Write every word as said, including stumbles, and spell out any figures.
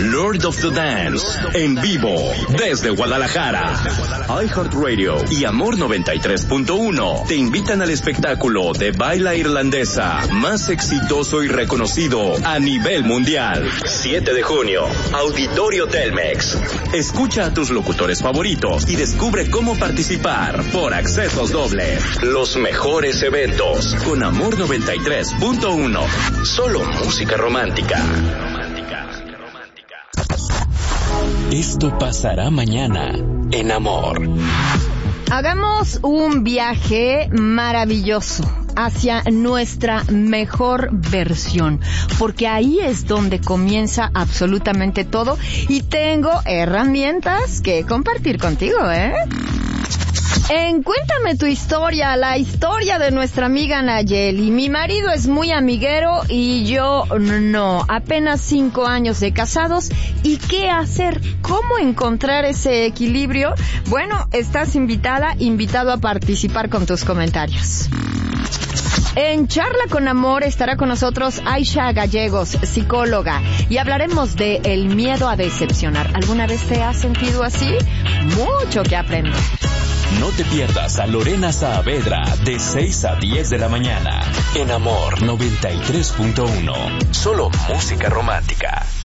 Lord of the Dance, en vivo, desde Guadalajara. iHeartRadio y Amor noventa y tres punto uno te invitan al espectáculo de baila irlandesa más exitoso y reconocido a nivel mundial. siete de junio, Auditorio Telmex. Escucha a tus locutores favoritos y descubre cómo participar por accesos dobles. Los mejores eventos con Amor noventa y tres punto uno. Solo música romántica. Esto pasará mañana en Amor. Hagamos un viaje maravilloso hacia nuestra mejor versión, porque ahí es donde comienza absolutamente todo y tengo herramientas que compartir contigo, ¿eh? En Cuéntame tu historia, la historia de nuestra amiga Nayeli. Mi marido es muy amiguero y yo no. Apenas cinco años de casados. ¿Y qué hacer? ¿Cómo encontrar ese equilibrio? Bueno, estás invitada, invitado a participar con tus comentarios. En Charla con Amor estará con nosotros Aisha Gallegos, psicóloga, y hablaremos de el miedo a decepcionar. ¿Alguna vez te has sentido así? Mucho que aprender. No te pierdas a Lorena Saavedra de seis a diez de la mañana en Amor noventa y tres punto uno. Solo música romántica.